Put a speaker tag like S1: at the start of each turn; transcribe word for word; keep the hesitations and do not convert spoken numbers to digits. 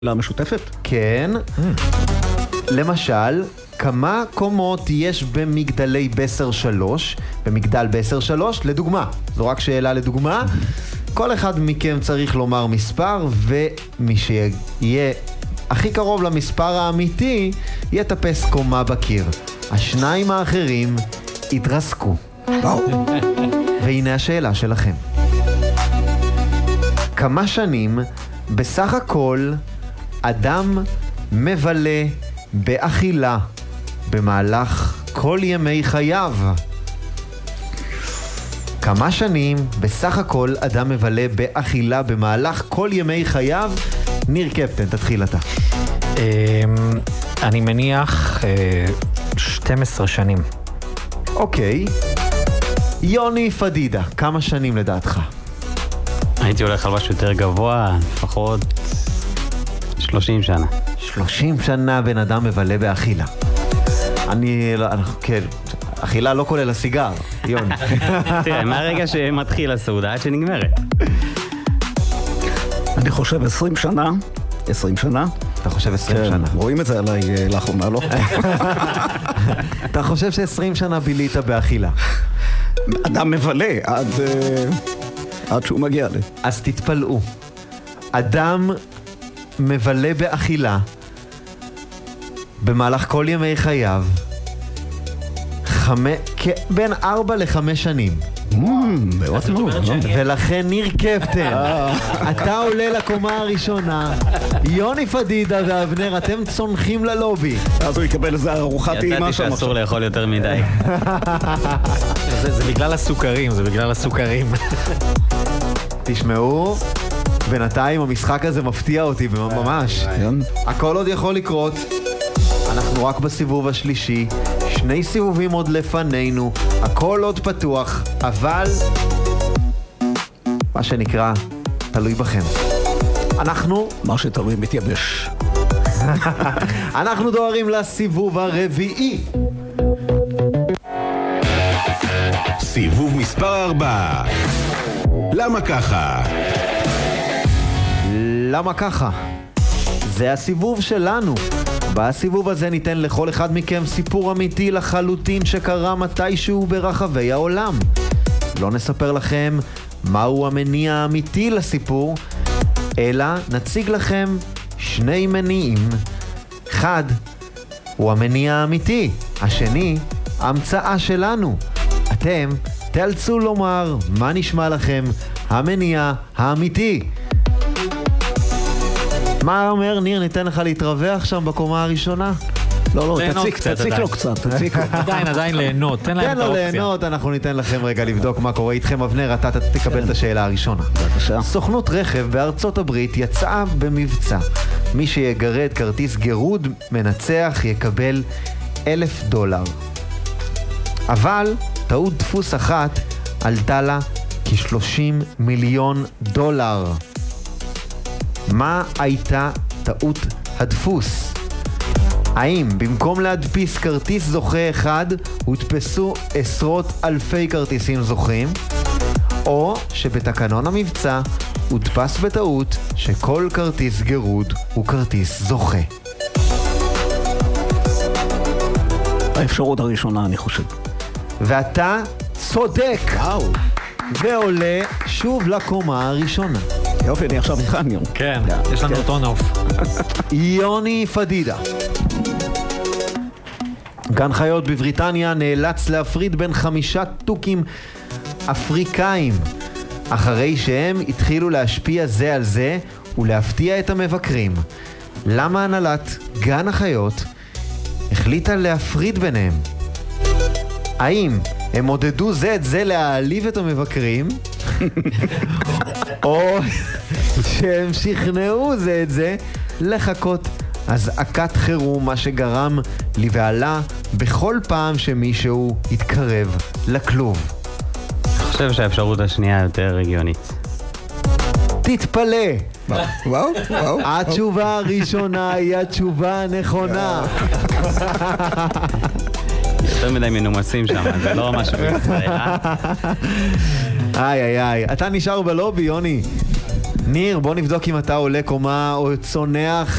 S1: שאלה משותפת?
S2: כן. למשל, כמה קומות יש במגדלי בסר שלוש? במגדל בסר שלוש, לדוגמה. זו רק שאלה לדוגמה. כל אחד מכם צריך לומר מספר, ומי שיהיה הכי קרוב למספר האמיתי, יטפס קומה בקיר. השניים האחרים יתרסקו. והנה השאלה שלכם. כמה שנים בסך הכל אדם מבלה באכילה במהלך כל ימי חייו? כמה שנים בסך הכל אדם מבלה באכילה במהלך כל ימי חייו? ניר קפטן, תתחיל אתה.
S3: אני מניח שתים עשרה שנים.
S2: אוקיי. יוני פדידה, כמה שנים לדעתך?
S4: הייתי הולך על משהו יותר גבוה, לפחות שלושים שנה.
S2: שלושים שנה בן אדם מבלה באכילה. אני, כן, אכילה לא כולל הסיגר, יוני.
S4: תראה, מהרגע שמתחיל הסעודה עד שנגמרת.
S1: אני חושב עשרים שנה. עשרים שנה?
S2: אתה חושב עשרים שנה.
S1: רואים את זה עליי לאחרונה, לא?
S2: אתה חושב ש-עשרים שנה בילית באכילה?
S1: אדם מבלה עד, עד שהוא מגיע לי.
S2: אז תתפלאו. אדם מבלה באכילה במהלך כל ימי חייו חמי... בין ארבע לחמש שנים.
S1: מאוד מאוד.
S2: ולכן ניר קפטן, אתה עולה לקומה הראשונה, יוני פדידה ואבנר, אתם צונחים ללובי.
S1: אז הוא יקבל איזה ארוחת טעימה שם.
S4: ידעתי שאסור לאכול יותר מדי.
S3: זה בגלל הסוכרים, זה בגלל הסוכרים.
S2: תשמעו, בינתיים המשחק הזה מפתיע אותי ממש. הכל עוד יכול לקרות. אנחנו רק בסיבוב השלישי, שני סיבובים עוד לפנינו, הכל עוד פתוח, אבל מה שנקרא, תלוי בכם. אנחנו...
S1: מה שתלוי מתייבש.
S2: אנחנו דוהרים לסיבוב הרביעי.
S5: סיבוב מספר ארבע. למה ככה?
S2: למה ככה? זה הסיבוב שלנו. בסיבוב הזה ניתן לכל אחד מכם סיפור אמיתי לחלוטין שקרה מתישהו ברחבי העולם. לא נספר לכם מהו המניע האמיתי לסיפור, אלא נציג לכם שני מניעים. אחד הוא המניע האמיתי, השני המצאה שלנו. אתם תאלצו לומר מה נשמע לכם המניע האמיתי. מה אומר ניר? ניתן לך להתרווח שם בקומה הראשונה?
S1: לא, לא, תציק, תציק לו קצת, תציק לו.
S3: עדיין, עדיין ליהנות, תן להם את האופציה.
S2: תן לו ליהנות, אנחנו ניתן לכם רגע לבדוק מה קורה איתכם. אבנר, אתה תקבל את השאלה הראשונה.
S1: בבקשה.
S2: סוכנות רכב בארצות הברית יצאה במבצע. מי שיגרד כרטיס גירוד מנצח יקבל אלף דולר. אבל טעות דפוס אחת עלתה לה כ-שלושים מיליון דולר. מה הייתה טעות הדפוס? האם במקום להדפיס כרטיס זוכה אחד, הודפסו עשרות אלפי כרטיסים זוכים? או שבתקנון המבצע הודפס בטעות שכל כרטיס גירוד הוא כרטיס זוכה?
S1: האפשרות הראשונה, אני חושב.
S2: ואתה צודק.
S1: וואו.
S2: ועולה שוב לקומה הראשונה.
S1: יופי, אני עכשיו איתך, ניר.
S3: כן, יש לנו אותו נוף.
S2: יוני פדידה. גן חיות בבריטניה נאלץ להפריד בין חמישה טוקים אפריקאים, אחרי שהם התחילו להשפיע זה על זה ולהפתיע את המבקרים. למה הנהלת גן החיות החליטה להפריד ביניהם? האם הם עודדו זה את זה להעליב את המבקרים? או שהם שכנעו זה את זה לחכות אזעקת חירום, מה שגרם לבעלה בכל פעם שמישהו יתקרב לכלוב?
S4: אני חושב שהאפשרות השנייה יותר רגיונית.
S2: תתפלא.
S1: וואו, וואו.
S2: התשובה הראשונה היא התשובה הנכונה.
S4: יותר מדי מנומסים שם, זה לא משהו בישראל, אה?
S2: איי איי איי, אתה נשאר בלובי, יוני. ניר, בוא נבדוק אם אתה עולה קומה או צונח